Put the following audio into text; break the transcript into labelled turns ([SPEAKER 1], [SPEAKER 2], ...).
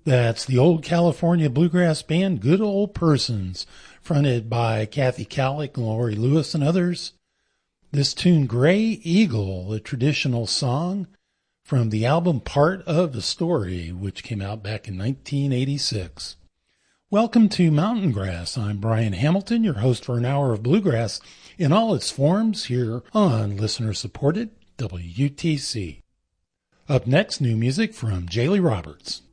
[SPEAKER 1] That's the old California bluegrass band Good Old Persons, fronted by Kathy Calick, Laurie Lewis, and others. This tune, Gray Eagle, a traditional song from the album Part of the Story, which came out back in 1986. Welcome to Mountain Grass. I'm Brian Hamilton, your host for an hour of bluegrass in all its forms here on listener-supported WUTC. Up next, new music from Jaylee Roberts.